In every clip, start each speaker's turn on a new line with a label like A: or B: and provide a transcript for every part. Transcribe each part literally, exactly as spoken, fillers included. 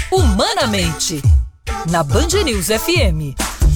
A: Humanamente, na Band News F M.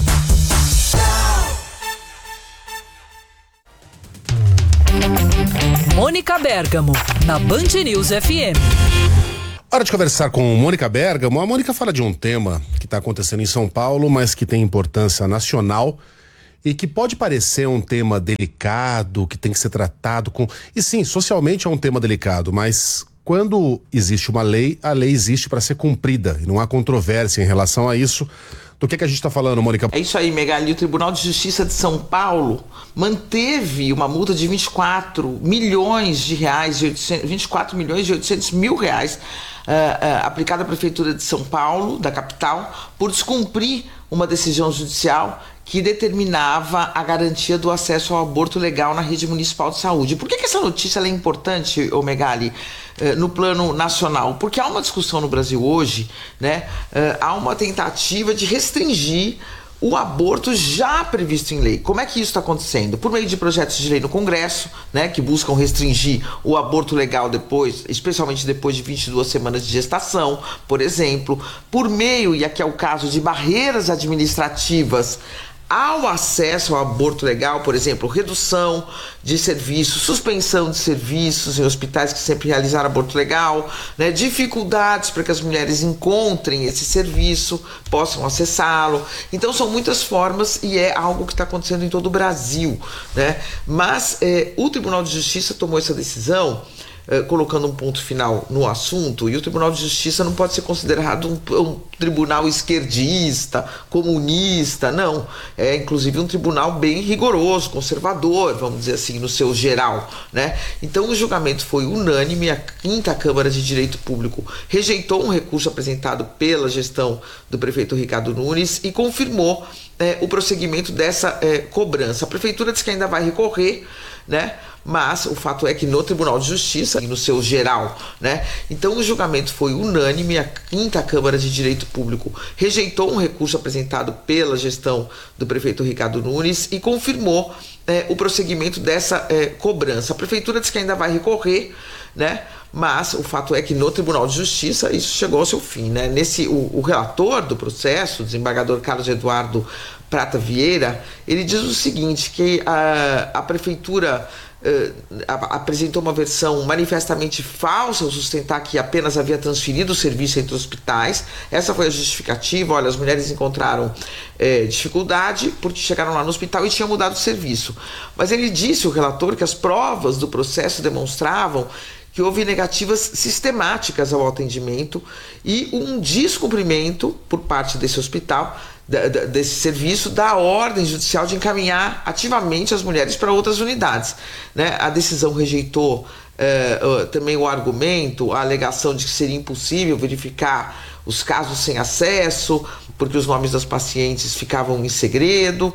A: Mônica Bergamo, na Band News F M.
B: Hora de conversar com Mônica Bergamo. A Mônica fala de um tema que está acontecendo em São Paulo, mas que tem importância nacional e que pode parecer um tema delicado, que tem que ser tratado com... E sim, socialmente é um tema delicado, mas quando existe uma lei, a lei existe para ser cumprida e não há controvérsia em relação a isso. Do que, que a gente está falando, Mônica?
C: É isso aí, Megali. O Tribunal de Justiça de São Paulo manteve uma multa de vinte e quatro milhões de reais, de oitocentos, vinte e quatro milhões e oitocentos mil reais, uh, uh, aplicada à Prefeitura de São Paulo, da capital, por descumprir uma decisão judicial que determinava a garantia do acesso ao aborto legal na rede municipal de saúde. Por que, que essa notícia é importante, ô Megali, no plano nacional? Porque há uma discussão no Brasil hoje, né? Há uma tentativa de restringir o aborto já previsto em lei. Como é que isso está acontecendo? Por meio de projetos de lei no Congresso, né, que buscam restringir o aborto legal depois, especialmente depois de vinte e duas semanas de gestação, por exemplo, por meio, e aqui é o caso, de barreiras administrativas ao acesso ao aborto legal, por exemplo, redução de serviços, suspensão de serviços em hospitais que sempre realizaram aborto legal, né, dificuldades para que as mulheres encontrem esse serviço, possam acessá-lo. Então são muitas formas e é algo que está acontecendo em todo o Brasil, né? Mas é, o Tribunal de Justiça tomou essa decisão Uh, colocando um ponto final no assunto, e o Tribunal de Justiça não pode ser considerado um, um tribunal esquerdista, comunista, não. É inclusive um tribunal bem rigoroso, conservador, vamos dizer assim, no seu geral, né? Então o julgamento foi unânime. A quinta Câmara de Direito Público rejeitou um recurso apresentado pela gestão do prefeito Ricardo Nunes e confirmou é, o prosseguimento dessa é, cobrança. A prefeitura diz que ainda vai recorrer, né? Mas o fato é que no Tribunal de Justiça, no seu geral, né? Então o julgamento foi unânime. A quinta Câmara de Direito Público rejeitou um recurso apresentado pela gestão do prefeito Ricardo Nunes e confirmou é, o prosseguimento dessa é, cobrança. A prefeitura diz que ainda vai recorrer, né? Mas o fato é que no Tribunal de Justiça isso chegou ao seu fim, né? Nesse, o, o relator do processo, o desembargador Carlos Eduardo Prata Vieira, ele diz o seguinte, que a, a prefeitura Uh, apresentou uma versão manifestamente falsa ao sustentar que apenas havia transferido o serviço entre hospitais. Essa foi a justificativa. Olha, as mulheres encontraram é, dificuldade porque chegaram lá no hospital e tinham mudado o serviço. Mas ele disse, o relator, que as provas do processo demonstravam que houve negativas sistemáticas ao atendimento e um descumprimento por parte desse hospital, desse serviço, da ordem judicial de encaminhar ativamente as mulheres para outras unidades, né? A decisão rejeitou eh, também o argumento, a alegação de que seria impossível verificar os casos sem acesso, porque os nomes das pacientes ficavam em segredo.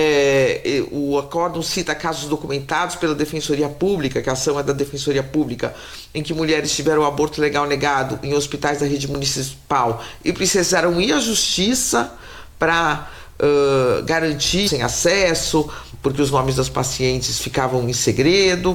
C: É, o acórdão cita casos documentados pela Defensoria Pública, que a ação é da Defensoria Pública, em que mulheres tiveram aborto legal negado em hospitais da rede municipal e precisaram ir à justiça para uh, garantir sem acesso, porque os nomes das pacientes ficavam em segredo.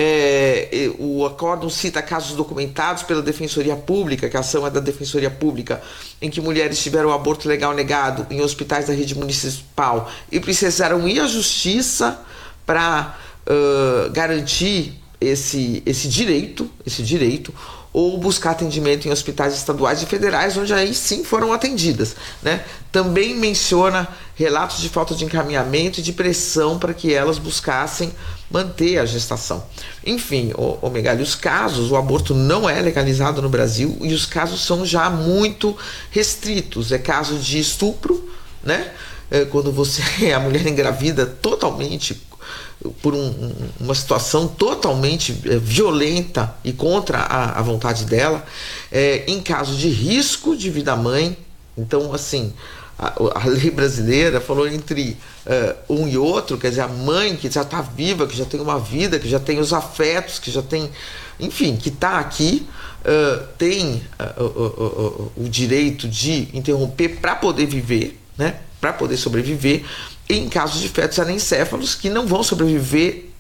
C: É, o acórdão cita casos documentados pela Defensoria Pública, que a ação é da Defensoria Pública, em que mulheres tiveram aborto legal negado em hospitais da rede municipal e precisaram ir à justiça para uh, garantir esse, esse direito, esse direito, ou buscar atendimento em hospitais estaduais e federais, onde aí sim foram atendidas, né? Também menciona relatos de falta de encaminhamento e de pressão para que elas buscassem manter a gestação. Enfim, ô, ô Megali, os casos, o aborto não é legalizado no Brasil e os casos são já muito restritos. É caso de estupro, né? É quando você, a mulher engravida totalmente por um, uma situação totalmente é, violenta e contra a, a vontade dela, é, em caso de risco de vida mãe. Então, assim, a, a lei brasileira falou entre uh, um e outro, quer dizer, a mãe que já está viva, que já tem uma vida, que já tem os afetos, que já tem, enfim, que está aqui, uh, tem uh, uh, uh, uh, o direito de interromper para poder viver, né? Para poder sobreviver, em casos de fetos anencéfalos que não vão sobreviver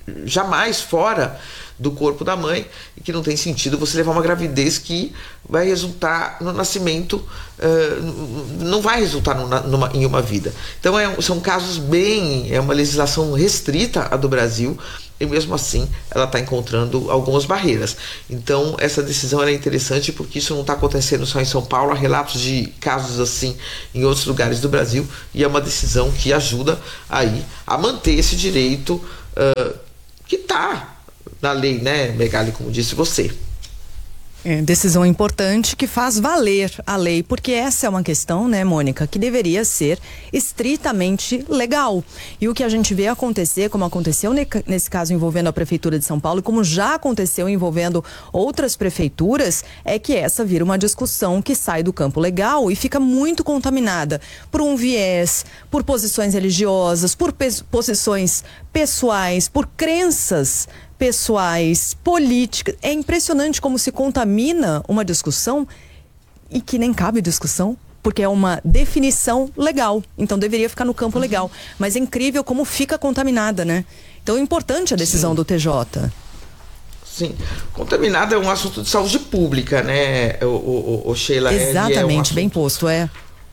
C: jamais fora do corpo da mãe, e que não tem sentido você levar uma gravidez que vai resultar no nascimento, uh, não vai resultar numa, numa, em uma vida. Então é, são casos bem, é uma legislação restrita a do Brasil, e mesmo assim ela está encontrando algumas barreiras. Então essa decisão é interessante porque isso não está acontecendo só em São Paulo, há relatos de casos assim em outros lugares do Brasil, e é uma decisão que ajuda aí a manter esse direito uh, que está na lei, né, Megali, como disse você.
D: É, decisão importante que faz valer a lei, porque essa é uma questão, né, Mônica, que deveria ser estritamente legal. E o que a gente vê acontecer, como aconteceu nesse caso envolvendo a Prefeitura de São Paulo, e como já aconteceu envolvendo outras prefeituras, é que essa vira uma discussão que sai do campo legal e fica muito contaminada por um viés, por posições religiosas, por pe- posições pessoais, por crenças pessoais, políticas. É impressionante como se contamina uma discussão e que nem cabe discussão, porque é uma definição legal, então deveria ficar no campo legal, mas é incrível como fica contaminada, né? Então é importante a decisão Sim. do T J.
C: Sim, contaminada é um assunto de saúde pública, né, o, o, o Sheila?
D: Exatamente,
C: é um
D: bem posto, é.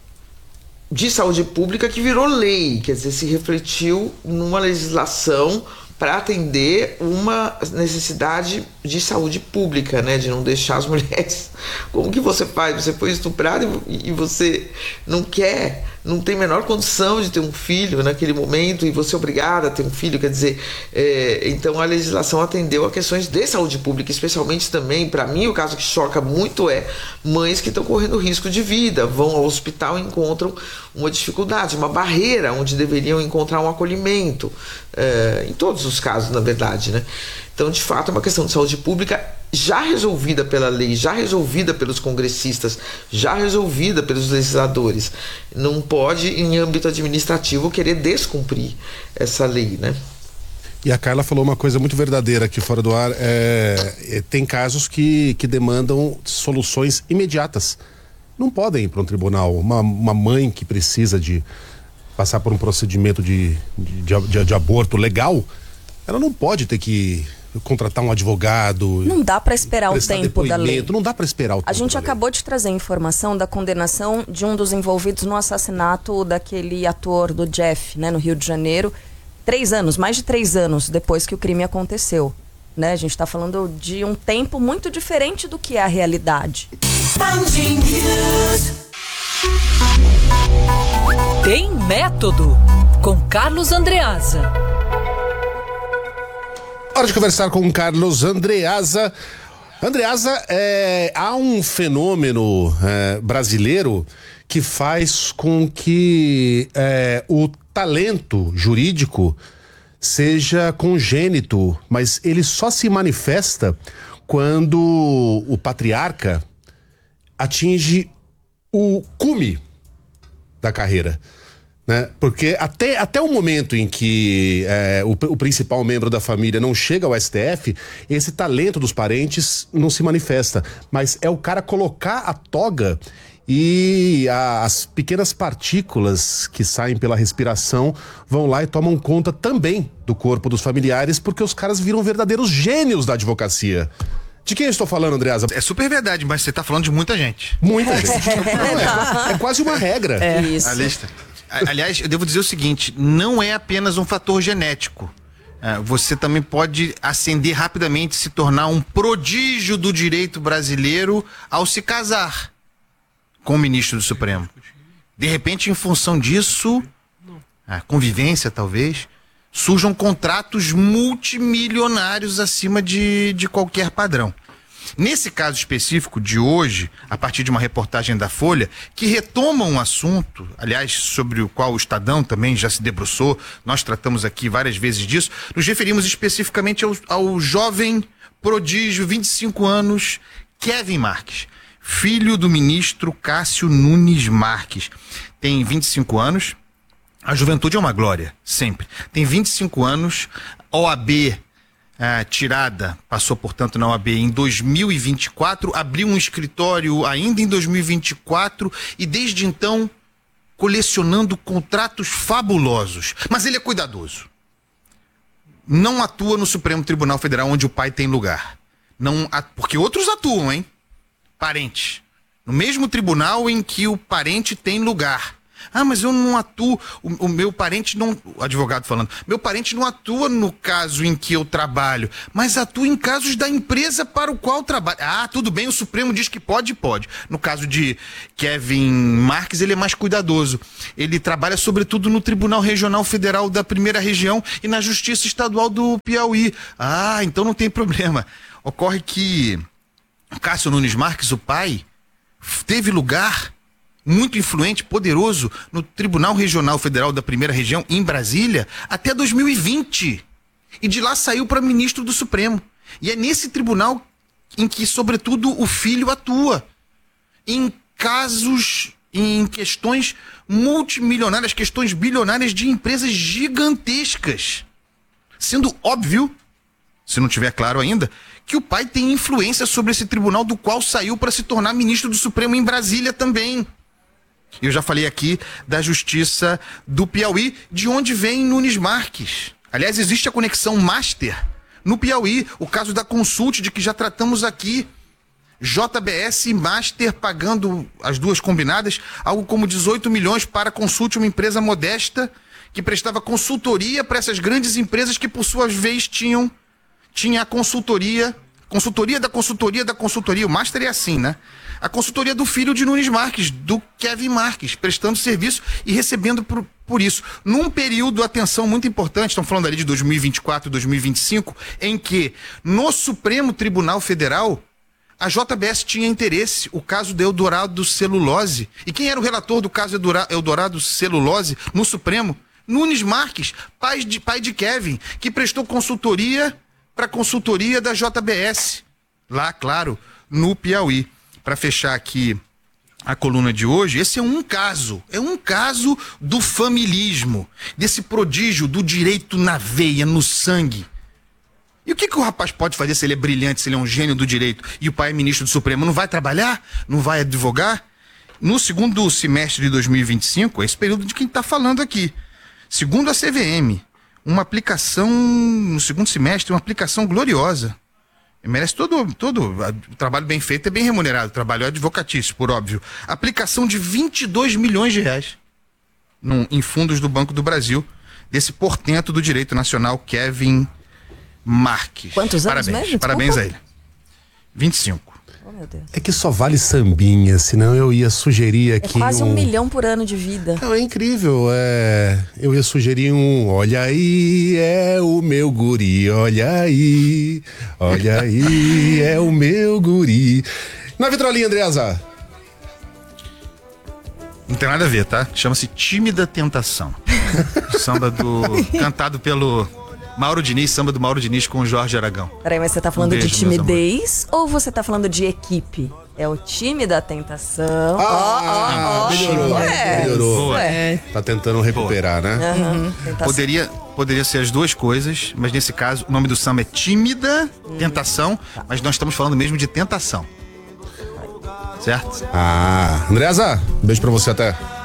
C: De saúde pública que virou lei, quer dizer, se refletiu numa legislação para atender uma necessidade de saúde pública, né, de não deixar as mulheres. Como que você faz? Você foi estuprado e, e você não quer, não tem a menor condição de ter um filho naquele momento e você é obrigada a ter um filho, quer dizer, é, então a legislação atendeu a questões de saúde pública, especialmente também, para mim, o caso que choca muito é mães que estão correndo risco de vida, vão ao hospital e encontram uma dificuldade, uma barreira onde deveriam encontrar um acolhimento, é, em todos os casos, na verdade, né? Então, de fato, é uma questão de saúde pública já resolvida pela lei, já resolvida pelos congressistas, já resolvida pelos legisladores. Não pode, em âmbito administrativo, querer descumprir essa lei, né?
B: E a Carla falou uma coisa muito verdadeira aqui fora do ar. É, é, tem casos que, que demandam soluções imediatas. Não podem ir para um tribunal. Uma, uma mãe que precisa de passar por um procedimento de, de, de, de aborto legal, ela não pode ter que contratar um advogado.
E: Não dá para esperar o tempo da lei.
B: Não dá para esperar o tempo.
E: A gente acabou de trazer informação da condenação de um dos envolvidos no assassinato daquele ator do Jeff, né, no Rio de Janeiro. Três anos, mais de três anos depois que o crime aconteceu. Né? A gente está falando de um tempo muito diferente do que é a realidade.
A: Tem Método, com Carlos Andreasa.
B: Hora de conversar com o Carlos Andreasa. Andreasa, é, há um fenômeno é, brasileiro que faz com que é, o talento jurídico seja congênito, mas ele só se manifesta quando o patriarca atinge o cume da carreira. Né? Porque até, até o momento em que é, o, o principal membro da família não chega ao S T F, esse talento dos parentes não se manifesta. Mas é o cara colocar a toga e a, as pequenas partículas que saem pela respiração vão lá e tomam conta também do corpo dos familiares, porque os caras viram verdadeiros gênios da advocacia. De quem eu estou falando, Andreasa?
F: É super verdade, mas você está falando de muita gente.
B: Muita gente. Não, é, é quase uma regra.
E: É isso.
F: A lista. Aliás, eu devo dizer o seguinte, não é apenas um fator genético. Você também pode ascender rapidamente, se tornar um prodígio do direito brasileiro ao se casar com o ministro do Supremo. De repente, em função disso, a convivência talvez, surjam contratos multimilionários acima de, de qualquer padrão. Nesse caso específico de hoje, a partir de uma reportagem da Folha, que retoma um assunto, aliás, sobre o qual o Estadão também já se debruçou, nós tratamos aqui várias vezes disso, nos referimos especificamente ao, ao jovem prodígio, vinte e cinco anos, Kevin Marques, filho do ministro Cássio Nunes Marques. Tem vinte e cinco anos, a juventude é uma glória, sempre. Tem vinte e cinco anos, O A B ah, tirada, passou, portanto, na O A B em dois mil e vinte e quatro, abriu um escritório ainda em dois mil e vinte e quatro e desde então colecionando contratos fabulosos. Mas ele é cuidadoso. não atua no Supremo Tribunal Federal, onde o pai tem lugar. Não, porque outros atuam, hein? Parentes. No mesmo tribunal em que o parente tem lugar. Ah, mas eu não atuo, o, o meu parente não, o advogado falando, meu parente não atua no caso em que eu trabalho, mas atua em casos da empresa para o qual trabalho. Ah, tudo bem, o Supremo diz que pode, pode. No caso de Kevin Marques, ele é mais cuidadoso. Ele trabalha sobretudo no Tribunal Regional Federal da Primeira Região e na Justiça Estadual do Piauí. Ah, então não tem problema. Ocorre que Cássio Nunes Marques, o pai, teve lugar muito influente, poderoso, no Tribunal Regional Federal da Primeira Região, em Brasília, até dois mil e vinte. E de lá saiu para ministro do Supremo. E é nesse tribunal em que, sobretudo, o filho atua. Em casos, em questões multimilionárias, questões bilionárias de empresas gigantescas. Sendo óbvio, se não tiver claro ainda, que o pai tem influência sobre esse tribunal do qual saiu para se tornar ministro do Supremo em Brasília também. Eu já falei aqui da Justiça do Piauí, de onde vem Nunes Marques. Aliás, existe a conexão master no Piauí, o caso da Consult, de que já tratamos aqui. J B S e Master pagando as duas combinadas, algo como dezoito milhões para a Consult, uma empresa modesta que prestava consultoria para essas grandes empresas que, por sua vez, tinham tinha a consultoria, consultoria da consultoria da consultoria. O Master é assim, né? A consultoria do filho de Nunes Marques, do Kevin Marques, prestando serviço e recebendo por, por isso. Num período, atenção, muito importante, estamos falando ali de dois mil e vinte e quatro, dois mil e vinte e cinco, em que no Supremo Tribunal Federal a J B S tinha interesse, o caso do Eldorado Celulose. E quem era o relator do caso Eldorado Celulose no Supremo? Nunes Marques, pai de, pai de Kevin, que prestou consultoria para a consultoria da J B S, lá, claro, no Piauí. Para fechar aqui a coluna de hoje, esse é um caso, é um caso do familismo, desse prodígio do direito na veia, no sangue. E o que, que o rapaz pode fazer se ele é brilhante, se ele é um gênio do direito e o pai é ministro do Supremo? Não vai trabalhar? Não vai advogar? No segundo semestre de dois mil e vinte e cinco, esse período de quem está falando aqui, segundo a C V M, uma aplicação, no segundo semestre, uma aplicação gloriosa. Merece todo, todo o trabalho bem feito, é bem remunerado, o trabalho é advocatício, por óbvio. Aplicação de vinte e dois milhões de reais num, em fundos do Banco do Brasil, desse portento do direito nacional, Kevin Marques.
E: Quantos anos
F: Parabéns,
E: mesmo?
F: parabéns a ele. vinte e cinco.
E: Oh, meu Deus.
B: É que só vale sambinha, senão eu ia sugerir
E: É
B: aqui
E: quase um
B: um...
E: milhão por ano de vida.
B: Não, é incrível, é... eu ia sugerir um olha aí, é o meu guri, olha aí, olha aí, é o meu guri. Na vitrolinha, Andreasa.
F: Não tem nada a ver, tá? Chama-se Tímida Tentação. Samba do... cantado pelo Mauro Diniz, samba do Mauro Diniz com o Jorge Aragão.
E: Peraí, mas você tá falando
F: Um beijo,
E: de timidez ou você tá falando de equipe? É o time da tentação.
B: Ah,
E: Ó, ó, ó.
B: melhorou,
E: É,
B: melhorou.
E: isso é.
B: Tá tentando recuperar, né?
E: Aham, tentação.
F: Poderia, poderia ser as duas coisas, mas nesse caso o nome do samba é Tímida Tentação, mas nós estamos falando mesmo de tentação. Certo?
B: Ah, Andreasa, beijo pra você até.